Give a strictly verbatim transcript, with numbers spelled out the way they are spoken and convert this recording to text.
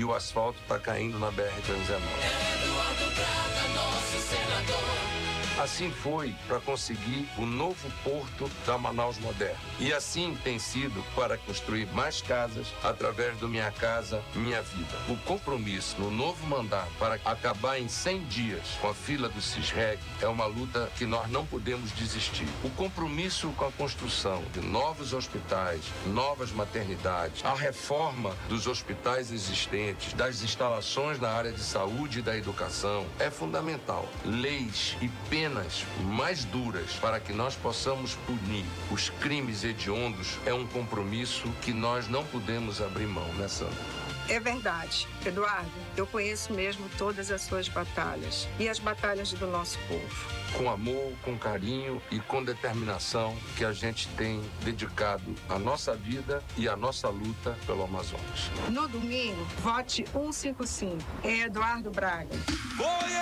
o asfalto está caindo na B R trezentos e dezenove. Eduardo Braga, nosso senador. Assim foi para conseguir o novo porto da Manaus Moderna. E assim tem sido para construir mais casas através do Minha Casa Minha Vida. O compromisso no novo mandato para acabar em cem dias com a fila do Sisreg é uma luta que nós não podemos desistir. O compromisso com a construção de novos hospitais, novas maternidades, a reforma dos hospitais existentes, das instalações na área de saúde e da educação é fundamental. Leis e penas mais duras para que nós possamos punir os crimes hediondos é um compromisso que nós não podemos abrir mão, né, Sandra? É verdade. Eduardo, eu conheço mesmo todas as suas batalhas e as batalhas do nosso povo. Com amor, com carinho e com determinação que a gente tem dedicado a nossa vida e a nossa luta pelo Amazonas. No domingo, vote cento e cinquenta e cinco. É Eduardo Braga.